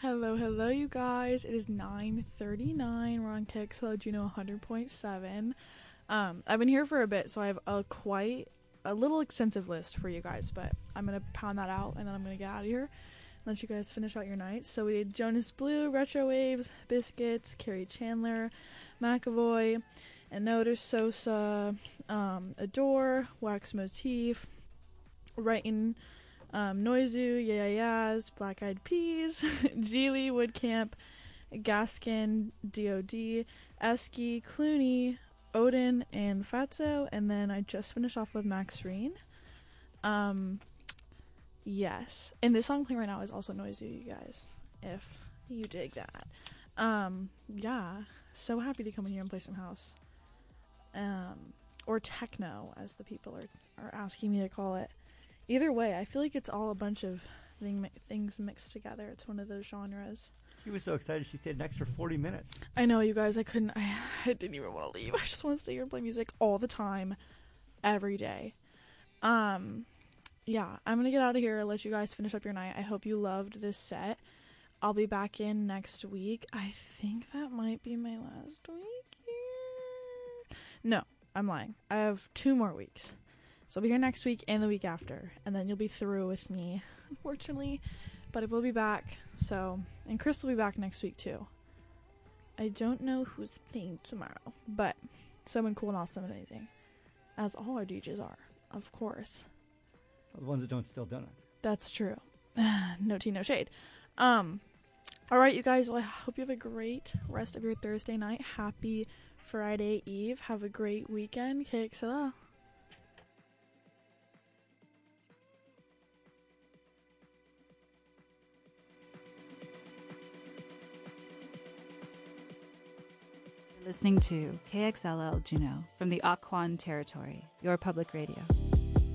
Hello, hello, you guys. It is 9:39. We're on KXLO Juno 100.7. I've been here for a bit, so I have quite a little extensive list for you guys, but I'm going to pound that out, and then I'm going to get out of here and let you guys finish out your night. So we did Jonas Blue, Retro Waves, Biscuits, Carrie Chandler, McAvoy, Anodor Sosa, Adore, Wax Motif, Wrighton, Noizu, Yeah Yeahs, Black Eyed Peas, Geely, Woodcamp, Gaskin, DOD, Esky, Clooney, Odin, and Fatso, and then I just finished off with Max Reen. Yes, and this song playing right now is also Noizu, you guys, if you dig that. Yeah, so happy to come in here and play some house. Or techno, as the people are asking me to call it. Either way, I feel like it's all a bunch of things mixed together. It's one of those genres. She was so excited she stayed an extra 40 minutes. I know, you guys. I didn't even want to leave. I just want to stay here and play music all the time, every day. Yeah, I'm going to get out of here and let you guys finish up your night. I hope you loved this set. I'll be back in next week. I think that might be my last week here. No, I'm lying. I have 2 more weeks. So I'll be here next week and the week after, and then you'll be through with me, unfortunately. But I will be back, and Chris will be back next week too. I don't know who's playing tomorrow, but someone cool and awesome and amazing, as all our DJs are, of course. The ones that don't steal donuts. That's true. No tea, no shade. Alright, you guys, well, I hope you have a great rest of your Thursday night. Happy Friday Eve. Have a great weekend. KXLO. Listening to KXLL Juneau from the Occoquan Territory, your public radio.